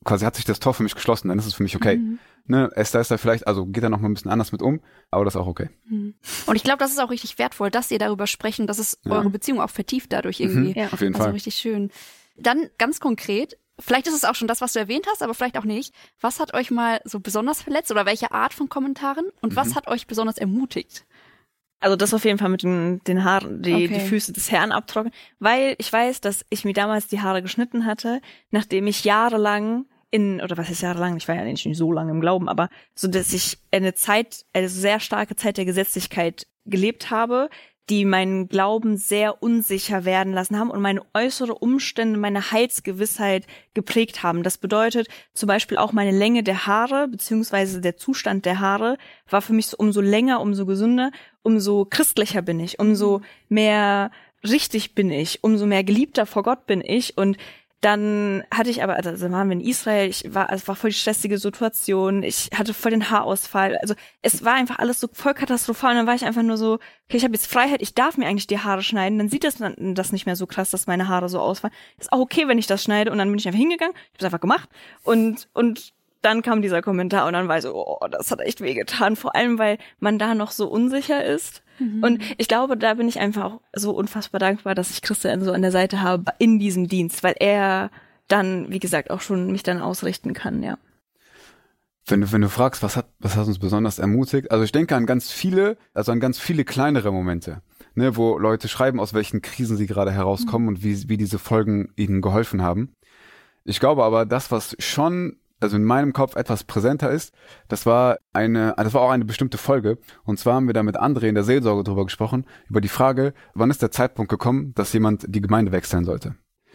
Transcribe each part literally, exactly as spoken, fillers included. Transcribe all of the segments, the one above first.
quasi hat sich das Tor für mich geschlossen, dann ist es für mich okay. Mhm. Ne, Esther ist da vielleicht, also geht da noch mal ein bisschen anders mit um, aber das ist auch okay. Mhm. Und ich glaube, das ist auch richtig wertvoll, dass ihr darüber sprechen, dass es ja. eure Beziehung auch vertieft dadurch irgendwie. Mhm, ja. Auf jeden also Fall. Richtig schön. Dann ganz konkret, vielleicht ist es auch schon das, was du erwähnt hast, aber vielleicht auch nicht. Was hat euch mal so besonders verletzt oder welche Art von Kommentaren und mhm. was hat euch besonders ermutigt? Also das auf jeden Fall mit den, den Haaren, die, okay. die Füße des Herrn abtrocknen, weil ich weiß, dass ich mir damals die Haare geschnitten hatte, nachdem ich jahrelang in, oder was heißt jahrelang, ich war ja nicht so lange im Glauben, aber so, dass ich eine Zeit, eine sehr starke Zeit der Gesetzlichkeit gelebt habe, die meinen Glauben sehr unsicher werden lassen haben und meine äußere Umstände, meine Heilsgewissheit geprägt haben. Das bedeutet zum Beispiel auch meine Länge der Haare, beziehungsweise der Zustand der Haare, war für mich so, umso länger, umso gesünder, umso christlicher bin ich, umso mehr richtig bin ich, umso mehr geliebter vor Gott bin ich. Und dann hatte ich aber, also waren wir in Israel, ich war, also es war voll die stressige Situation, ich hatte voll den Haarausfall, also es war einfach alles so voll katastrophal und dann war ich einfach nur so, okay, ich habe jetzt Freiheit, ich darf mir eigentlich die Haare schneiden, dann sieht das dann das nicht mehr so krass, dass meine Haare so ausfallen. Ist auch okay, wenn ich das schneide und dann bin ich einfach hingegangen, ich habe es einfach gemacht und und dann kam dieser Kommentar und dann war ich so, oh, das hat echt wehgetan, vor allem, weil man da noch so unsicher ist. Mhm. Und ich glaube, da bin ich einfach auch so unfassbar dankbar, dass ich Christian so an der Seite habe in diesem Dienst, weil er dann, wie gesagt, auch schon mich dann ausrichten kann, ja. Wenn du, wenn du fragst, was hat, was hat uns besonders ermutigt? Also ich denke an ganz viele, also an ganz viele kleinere Momente, ne, wo Leute schreiben, aus welchen Krisen sie gerade herauskommen mhm. und wie, wie diese Folgen ihnen geholfen haben. Ich glaube aber, das, was schon also in meinem Kopf etwas präsenter ist, das war eine, das war auch eine bestimmte Folge. Und zwar haben wir da mit André in der Seelsorge drüber gesprochen, über die Frage, wann ist der Zeitpunkt gekommen, dass jemand die Gemeinde wechseln sollte.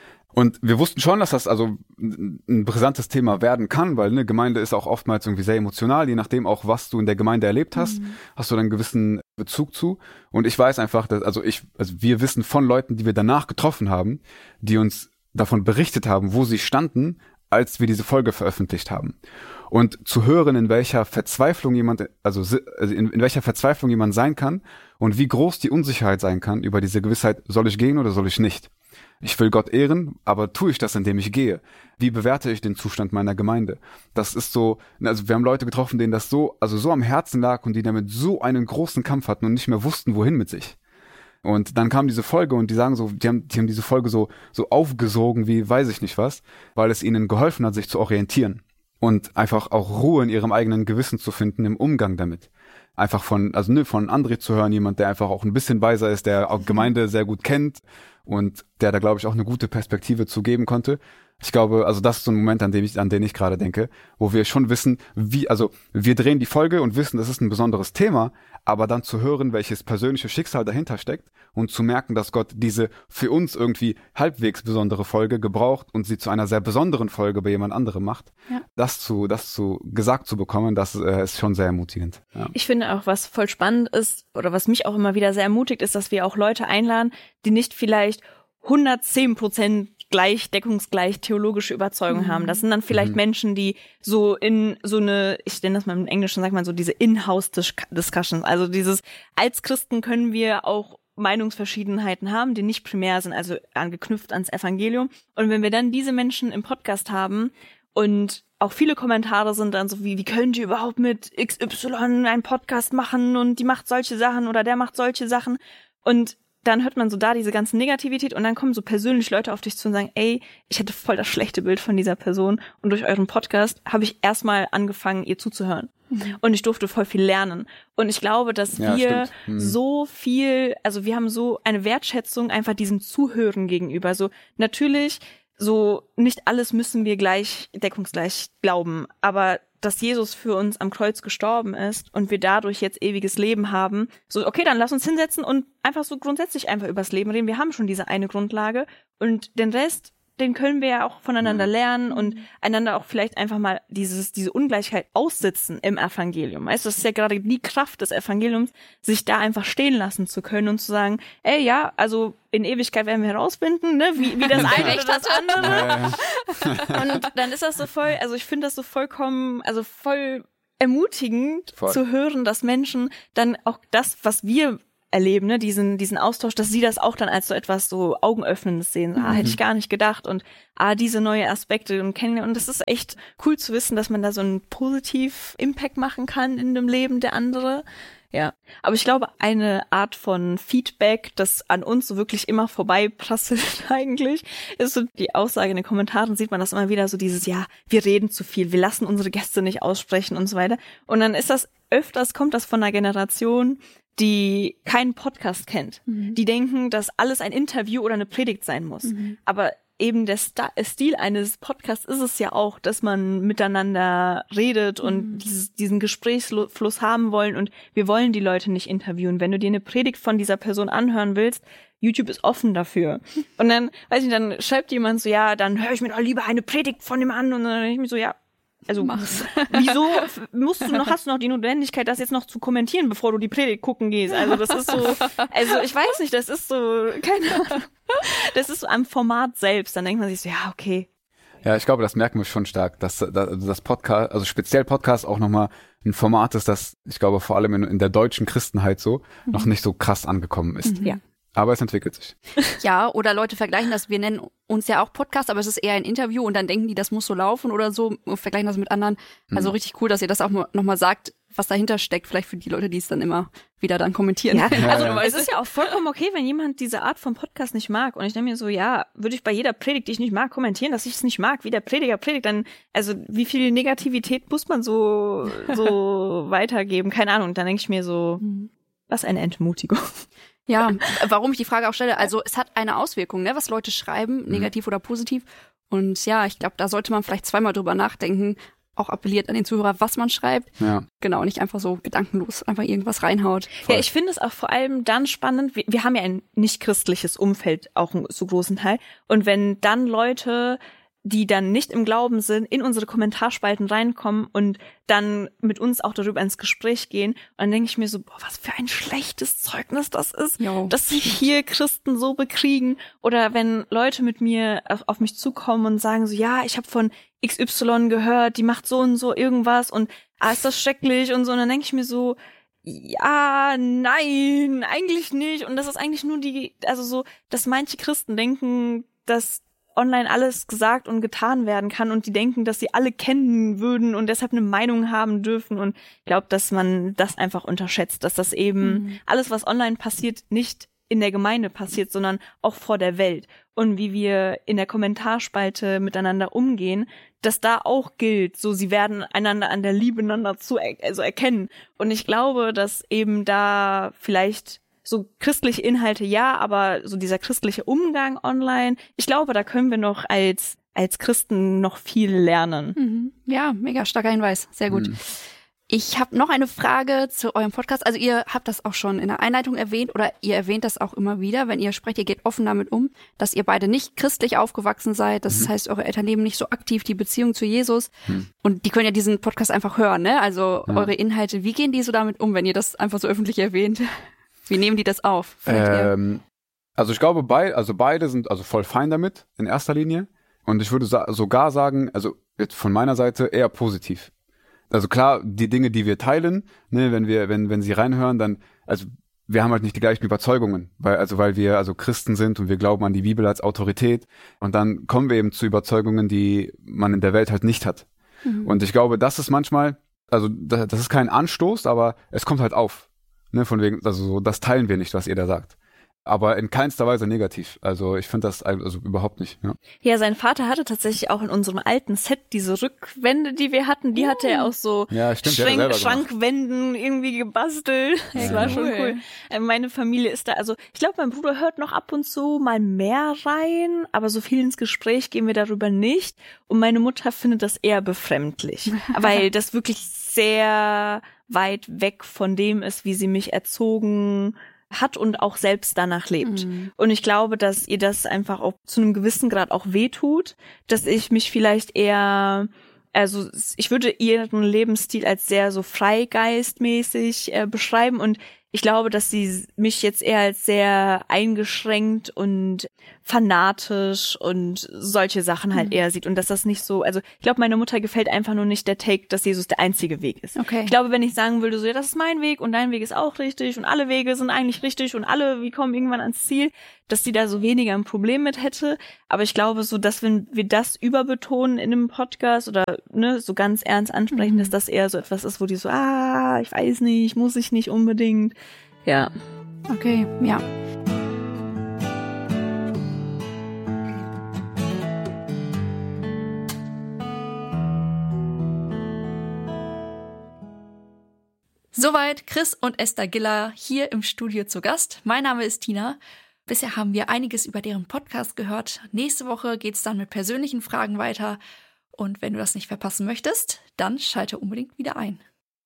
Und wir wussten schon, dass das also ein brisantes Thema werden kann, weil eine Gemeinde ist auch oftmals irgendwie sehr emotional, je nachdem auch, was du in der Gemeinde erlebt hast, mhm. hast du dann einen gewissen Bezug zu. Und ich weiß einfach, dass, also ich, also wir wissen von Leuten, die wir danach getroffen haben, die uns davon berichtet haben, wo sie standen, als wir diese Folge veröffentlicht haben. Und zu hören, in welcher Verzweiflung jemand, also in, in welcher Verzweiflung jemand sein kann und wie groß die Unsicherheit sein kann über diese Gewissheit, soll ich gehen oder soll ich nicht? Ich will Gott ehren, aber tue ich das, indem ich gehe? Wie bewerte ich den Zustand meiner Gemeinde? Das ist so, also wir haben Leute getroffen, denen das so, also so am Herzen lag und die damit so einen großen Kampf hatten und nicht mehr wussten, wohin mit sich. Und dann kam diese Folge und die sagen so, die haben, die haben diese Folge so, so aufgesogen wie weiß ich nicht was, weil es ihnen geholfen hat, sich zu orientieren und einfach auch Ruhe in ihrem eigenen Gewissen zu finden im Umgang damit. Einfach von, also ne, von André zu hören, jemand, der einfach auch ein bisschen weiser ist, der auch Gemeinde sehr gut kennt und der da, glaube ich, auch eine gute Perspektive zu geben konnte. Ich glaube, also das ist so ein Moment, an dem ich, an den ich gerade denke, wo wir schon wissen, wie, also wir drehen die Folge und wissen, das ist ein besonderes Thema, aber dann zu hören, welches persönliche Schicksal dahinter steckt und zu merken, dass Gott diese für uns irgendwie halbwegs besondere Folge gebraucht und sie zu einer sehr besonderen Folge bei jemand anderem macht, ja. das zu, das zu gesagt zu bekommen, das äh, ist schon sehr ermutigend. Ja. Ich finde auch, was voll spannend ist oder was mich auch immer wieder sehr ermutigt, ist, dass wir auch Leute einladen, die nicht vielleicht hundertzehn Prozent gleich, deckungsgleich theologische Überzeugung mhm. haben. Das sind dann vielleicht mhm. Menschen, die so in so eine, ich nenne das mal im Englischen, sagt man so diese In-House-Discussions, also dieses, als Christen können wir auch Meinungsverschiedenheiten haben, die nicht primär sind, also angeknüpft ans Evangelium. Und wenn wir dann diese Menschen im Podcast haben und auch viele Kommentare sind dann so wie, wie könnt ihr überhaupt mit X Y einen Podcast machen und die macht solche Sachen oder der macht solche Sachen und dann hört man so da diese ganze Negativität und dann kommen so persönlich Leute auf dich zu und sagen, ey, ich hätte voll das schlechte Bild von dieser Person und durch euren Podcast habe ich erstmal angefangen, ihr zuzuhören. Mhm. Und ich durfte voll viel lernen. Und ich glaube, dass ja, wir mhm. so viel, also wir haben so eine Wertschätzung einfach diesem Zuhören gegenüber. So natürlich, so nicht alles müssen wir gleich deckungsgleich glauben, aber dass Jesus für uns am Kreuz gestorben ist und wir dadurch jetzt ewiges Leben haben. So, okay, dann lass uns hinsetzen und einfach so grundsätzlich einfach übers Leben reden. Wir haben schon diese eine Grundlage und den Rest, den können wir ja auch voneinander lernen und einander auch vielleicht einfach mal dieses diese Ungleichheit aussitzen im Evangelium. Weißt du, das ist ja gerade die Kraft des Evangeliums, sich da einfach stehen lassen zu können und zu sagen, ey, ja, also in Ewigkeit werden wir herausfinden, ne, wie, wie das eine oder das andere. Und dann ist das so voll, also ich finde das so vollkommen, also voll ermutigend voll. Zu hören, dass Menschen dann auch das, was wir erleben, ne, diesen diesen Austausch, dass sie das auch dann als so etwas so Augenöffnendes sehen. So, ah, hätte ich gar nicht gedacht und ah, diese neue Aspekte und kennen und das ist echt cool zu wissen, dass man da so einen positiv Impact machen kann in dem Leben der andere. Ja, aber ich glaube, eine Art von Feedback, das an uns so wirklich immer vorbeiprasselt eigentlich, ist so die Aussage in den Kommentaren, sieht man das immer wieder, so dieses, ja, wir reden zu viel, wir lassen unsere Gäste nicht aussprechen und so weiter. Und dann ist das öfters, kommt das von einer Generation, die keinen Podcast kennt. Mhm. Die denken, dass alles ein Interview oder eine Predigt sein muss. Mhm. Aber eben der Sta- Stil eines Podcasts ist es ja auch, dass man miteinander redet mhm. und dieses, diesen Gesprächsfluss haben wollen und wir wollen die Leute nicht interviewen. Wenn du dir eine Predigt von dieser Person anhören willst, YouTube ist offen dafür. Und dann, weiß ich, dann schreibt jemand so, ja, dann höre ich mir doch lieber eine Predigt von dem an und dann denke ich mir so, ja, also mach's. Wieso musst du noch, hast du noch die Notwendigkeit, das jetzt noch zu kommentieren, bevor du die Predigt gucken gehst? Also das ist so, also ich weiß nicht, das ist so, keine Ahnung. Das ist so am Format selbst. Dann denkt man sich so, ja, okay. Ja, ich glaube, das merken wir schon stark, dass dass das Podcast, also speziell Podcast auch nochmal ein Format ist, das, ich glaube, vor allem in, in der deutschen Christenheit so mhm. noch nicht so krass angekommen ist. Mhm. Ja. Aber es entwickelt sich. Ja, oder Leute vergleichen das, wir nennen uns ja auch Podcast, aber es ist eher ein Interview und dann denken die, das muss so laufen oder so, und vergleichen das mit anderen. Also mhm. richtig cool, dass ihr das auch nochmal sagt, was dahinter steckt, vielleicht für die Leute, die es dann immer wieder dann kommentieren. Ja, also ja, ja. Es ist ja auch vollkommen okay, wenn jemand diese Art von Podcast nicht mag. Und ich denke mir so, ja, würde ich bei jeder Predigt, die ich nicht mag, kommentieren, dass ich es nicht mag, wie der Prediger predigt, dann, also wie viel Negativität muss man so, so weitergeben? Keine Ahnung. Und dann denke ich mir so, was eine Entmutigung. Ja, warum ich die Frage auch stelle, also es hat eine Auswirkung, ne, was Leute schreiben, negativ mhm. oder positiv. Und ja, ich glaube, da sollte man vielleicht zweimal drüber nachdenken, auch appelliert an den Zuhörer, was man schreibt. Ja. Genau, nicht einfach so gedankenlos einfach irgendwas reinhaut. Voll. Ja, ich finde es auch vor allem dann spannend, wir, wir haben ja ein nicht-christliches Umfeld, auch einen so großen Teil. Und wenn dann Leute, die dann nicht im Glauben sind, in unsere Kommentarspalten reinkommen und dann mit uns auch darüber ins Gespräch gehen. Und dann denke ich mir so, boah, was für ein schlechtes Zeugnis das ist, jo. dass sich hier Christen so bekriegen. Oder wenn Leute mit mir auf, auf mich zukommen und sagen so, ja, ich habe von X Y gehört, die macht so und so irgendwas und ah, ist das schrecklich und so. Und dann denke ich mir so, ja, nein, eigentlich nicht. Und das ist eigentlich nur die, also so, dass manche Christen denken, dass online alles gesagt und getan werden kann und die denken, dass sie alle kennen würden und deshalb eine Meinung haben dürfen und ich glaube, dass man das einfach unterschätzt, dass das eben mhm. alles, was online passiert, nicht in der Gemeinde passiert, sondern auch vor der Welt und wie wir in der Kommentarspalte miteinander umgehen, dass da auch gilt, so sie werden einander an der Liebe einander zu er- also erkennen und ich glaube, dass eben da vielleicht so christliche Inhalte ja, aber so dieser christliche Umgang online, ich glaube, da können wir noch als als Christen noch viel lernen. Mhm. Ja, mega starker Hinweis, sehr gut. Mhm. Ich habe noch eine Frage zu eurem Podcast. Also ihr habt das auch schon in der Einleitung erwähnt oder ihr erwähnt das auch immer wieder, wenn ihr sprecht, ihr geht offen damit um, dass ihr beide nicht christlich aufgewachsen seid. Das mhm. heißt, eure Eltern leben nicht so aktiv die Beziehung zu Jesus. Mhm. Und die können ja diesen Podcast einfach hören, ne? Also ja. eure Inhalte, wie gehen die so damit um, wenn ihr das einfach so öffentlich erwähnt? Wie nehmen die das auf? Ähm, also ich glaube, beid, also beide sind also voll fein damit, in erster Linie. Und ich würde sa- sogar sagen, also jetzt von meiner Seite eher positiv. Also klar, die Dinge, die wir teilen, ne, wenn wir, wenn, wenn sie reinhören, dann, also wir haben halt nicht die gleichen Überzeugungen, weil, also weil wir also Christen sind und wir glauben an die Bibel als Autorität. Und dann kommen wir eben zu Überzeugungen, die man in der Welt halt nicht hat. Mhm. Und ich glaube, das ist manchmal, also das, das ist kein Anstoß, aber es kommt halt auf. Ne, von wegen, also so, das teilen wir nicht, was ihr da sagt. Aber in keinster Weise negativ. Also ich finde das also überhaupt nicht. Ja. ja, sein Vater hatte tatsächlich auch in unserem alten Set diese Rückwände, die wir hatten, die hatte er auch so ja, stimmt, Schränk- Schrankwänden irgendwie gebastelt. Das ja, war schon cool. cool. Meine Familie ist da, also ich glaube, mein Bruder hört noch ab und zu mal mehr rein, aber so viel ins Gespräch gehen wir darüber nicht. Und meine Mutter findet das eher befremdlich, weil das wirklich sehr weit weg von dem ist, wie sie mich erzogen hat und auch selbst danach lebt. Mhm. Und ich glaube, dass ihr das einfach auch zu einem gewissen Grad auch wehtut, dass ich mich vielleicht eher, also ich würde ihren Lebensstil als sehr so freigeistmäßig äh, beschreiben und ich glaube, dass sie mich jetzt eher als sehr eingeschränkt und fanatisch und solche Sachen halt mhm. eher sieht und dass das nicht so, also ich glaube, meiner Mutter gefällt einfach nur nicht der Take, dass Jesus der einzige Weg ist. Okay. Ich glaube, wenn ich sagen würde, so, ja, das ist mein Weg und dein Weg ist auch richtig und alle Wege sind eigentlich richtig und alle, wir kommen irgendwann ans Ziel, dass sie da so weniger ein Problem mit hätte. Aber ich glaube so, dass wenn wir das überbetonen in einem Podcast oder ne, so ganz ernst ansprechen, mhm. dass das eher so etwas ist, wo die so, ah, ich weiß nicht, muss ich nicht unbedingt. Ja. Okay, ja. Soweit Chris und Esther Giller hier im Studio zu Gast. Mein Name ist Tina. Bisher haben wir einiges über deren Podcast gehört. Nächste Woche geht's dann mit persönlichen Fragen weiter. Und wenn du das nicht verpassen möchtest, dann schalte unbedingt wieder ein.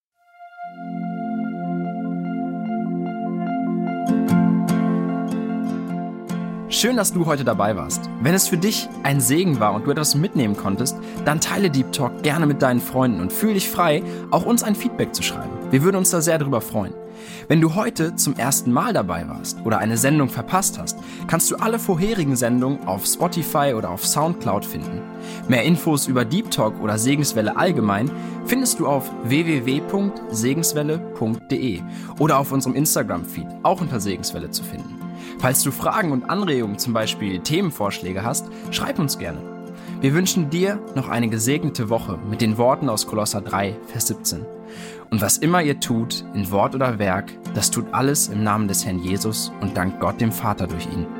Schön, dass du heute dabei warst. Wenn es für dich ein Segen war und du etwas mitnehmen konntest, dann teile Deep Talk gerne mit deinen Freunden und fühl dich frei, auch uns ein Feedback zu schreiben. Wir würden uns da sehr darüber freuen. Wenn du heute zum ersten Mal dabei warst oder eine Sendung verpasst hast, kannst du alle vorherigen Sendungen auf Spotify oder auf Soundcloud finden. Mehr Infos über Deep Talk oder Segenswelle allgemein findest du auf w w w punkt segenswelle punkt d e oder auf unserem Instagram-Feed, auch unter Segenswelle zu finden. Falls du Fragen und Anregungen, zum Beispiel Themenvorschläge hast, schreib uns gerne. Wir wünschen dir noch eine gesegnete Woche mit den Worten aus Kolosser drei, Vers siebzehn. Und was immer ihr tut, in Wort oder Werk, das tut alles im Namen des Herrn Jesus und dankt Gott dem Vater durch ihn.